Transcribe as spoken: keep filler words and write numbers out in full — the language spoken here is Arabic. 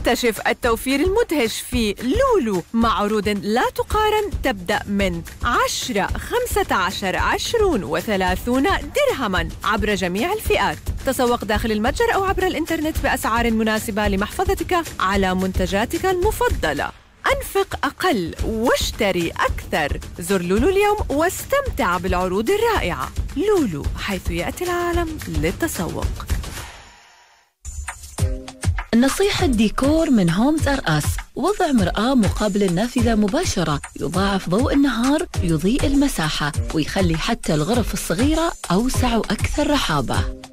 اكتشف التوفير المدهش في لولو مع عروض لا تقارن تبدأ من عشرة، خمسة عشر، عشرون وثلاثون درهما عبر جميع الفئات. تسوق داخل المتجر أو عبر الإنترنت بأسعار مناسبة لمحفظتك على منتجاتك المفضلة. أنفق أقل واشتري أكثر. زر لولو اليوم واستمتع بالعروض الرائعة. لولو، حيث يأتي العالم للتسوق. نصيحة ديكور من هومز أر أس. وضع مرآة مقابل النافذة مباشرة يضاعف ضوء النهار، يضيء المساحة ويخلي حتى الغرف الصغيرة أوسع وأكثر رحابة.